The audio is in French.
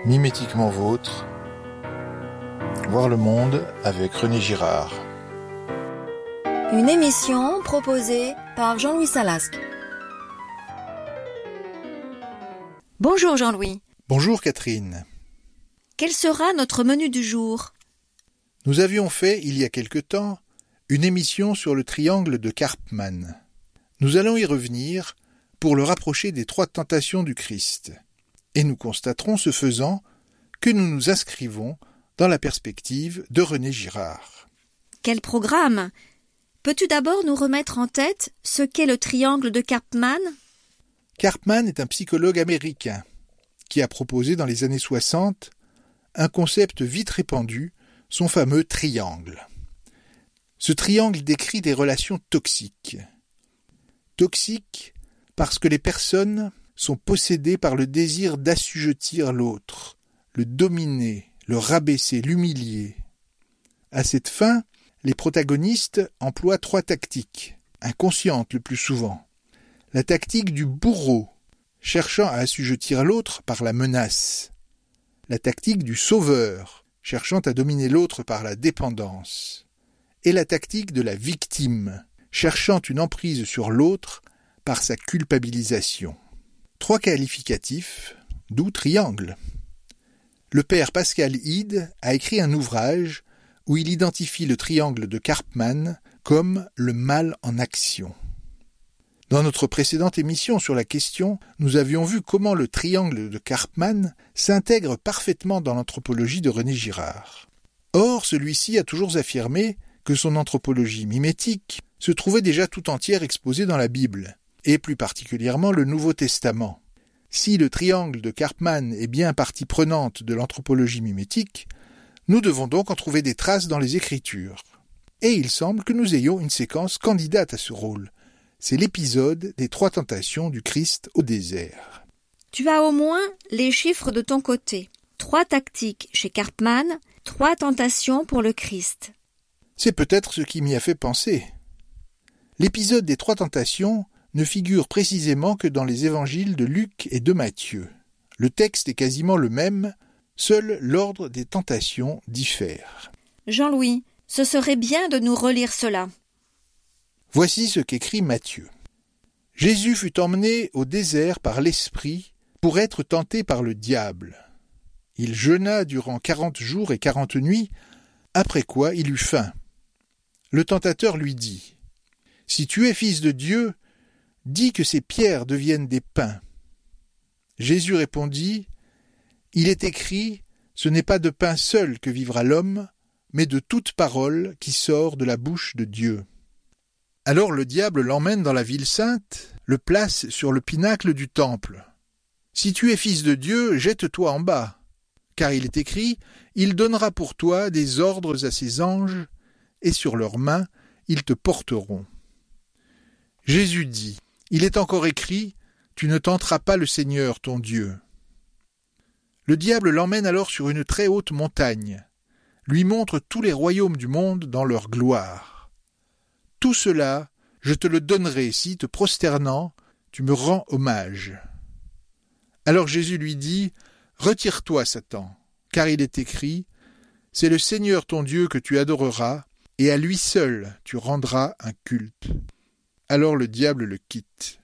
Mimétiquement vôtre, voir le monde avec René Girard. Une émission proposée par Jean-Louis Salasque. Bonjour Jean-Louis. Bonjour Catherine. Quel sera notre menu du jour ? Nous avions fait, il y a quelque temps, une émission sur le triangle de Karpman. Nous allons y revenir pour le rapprocher des 3 tentations du Christ. Et nous constaterons, ce faisant, que nous nous inscrivons dans la perspective de René Girard. Quel programme ! Peux-tu d'abord nous remettre en tête ce qu'est le triangle de Karpman ? Karpman est un psychologue américain qui a proposé dans les années 60 un concept vite répandu, son fameux triangle. Ce triangle décrit des relations toxiques. Toxiques parce que les personnes sont possédées par le désir d'assujettir l'autre, le dominer, le rabaisser, l'humilier. À cette fin, les protagonistes emploient 3 tactiques, inconscientes le plus souvent. La tactique du bourreau, cherchant à assujettir l'autre par la menace. La tactique du sauveur, cherchant à dominer l'autre par la dépendance. Et la tactique de la victime, cherchant une emprise sur l'autre par sa culpabilisation. 3 qualificatifs, d'où triangle. Le père Pascal Hide a écrit un ouvrage où il identifie le triangle de Karpman comme le mal en action. Dans notre précédente émission sur la question, nous avions vu comment le triangle de Karpman s'intègre parfaitement dans l'anthropologie de René Girard. Or, celui-ci a toujours affirmé que son anthropologie mimétique se trouvait déjà tout entière exposée dans la Bible, et plus particulièrement le Nouveau Testament. Si le triangle de Karpman est bien partie prenante de l'anthropologie mimétique, nous devons donc en trouver des traces dans les Écritures. Et il semble que nous ayons une séquence candidate à ce rôle. C'est l'épisode des 3 tentations du Christ au désert. Tu as au moins les chiffres de ton côté. 3 tactiques chez Karpman, 3 tentations pour le Christ. C'est peut-être ce qui m'y a fait penser. L'épisode des 3 tentations ne figure précisément que dans les évangiles de Luc et de Matthieu. Le texte est quasiment le même, seul l'ordre des tentations diffère. Jean-Louis, ce serait bien de nous relire cela. Voici ce qu'écrit Matthieu. Jésus fut emmené au désert par l'Esprit pour être tenté par le diable. Il jeûna durant 40 jours et 40 nuits, après quoi il eut faim. Le tentateur lui dit : « Si tu es fils de Dieu, dis que ces pierres deviennent des pains. » Jésus répondit : « Il est écrit, ce n'est pas de pain seul que vivra l'homme, mais de toute parole qui sort de la bouche de Dieu. » Alors le diable l'emmène dans la ville sainte, le place sur le pinacle du temple. « Si tu es fils de Dieu, jette-toi en bas, car il est écrit, il donnera pour toi des ordres à ses anges, et sur leurs mains ils te porteront. » Jésus dit : « Il est encore écrit, tu ne tenteras pas le Seigneur ton Dieu. » Le diable l'emmène alors sur une très haute montagne, lui montre tous les royaumes du monde dans leur gloire. « Tout cela, je te le donnerai si, te prosternant, tu me rends hommage. » Alors Jésus lui dit : « Retire-toi, Satan, car il est écrit, c'est le Seigneur ton Dieu que tu adoreras, et à lui seul tu rendras un culte. » Alors le diable le quitte.